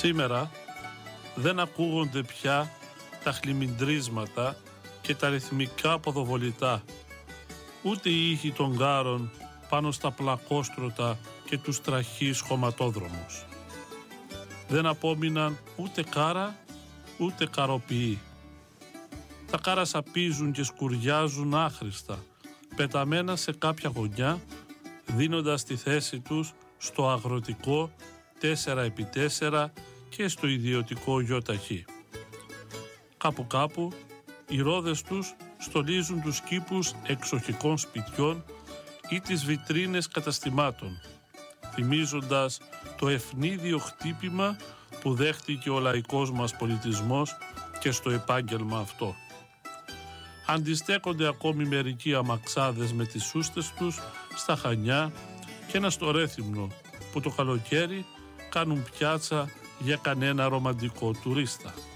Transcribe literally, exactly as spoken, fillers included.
Σήμερα δεν ακούγονται πια τα χλιμιντρίσματα και τα ρυθμικά ποδοβολητά, ούτε οι ήχοι των γάρων πάνω στα πλακόστρωτα και τους τραχείς χωματόδρομους. Δεν απόμειναν ούτε κάρα, ούτε καροποιοί. Τα κάρα σαπίζουν και σκουριάζουν άχρηστα, πεταμένα σε κάποια γωνιά, δίνοντας τη θέση τους στο αγροτικό τέσσερα επί τέσσερα και στο ιδιωτικό γιοταχή. Κάπου κάπου οι ρόδες τους στολίζουν τους κήπους εξοχικών σπιτιών ή τις βιτρίνες καταστημάτων, θυμίζοντας το ευνίδιο χτύπημα που δέχτηκε ο λαϊκός μας πολιτισμός και στο επάγγελμα αυτό. Αντιστέκονται ακόμη μερικοί αμαξάδες με τις σούστες τους στα Χανιά και ένα στο Ρέθυμνο που το καλοκαίρι κάνουν πιάτσα για κανένα ρομαντικό τουρίστα.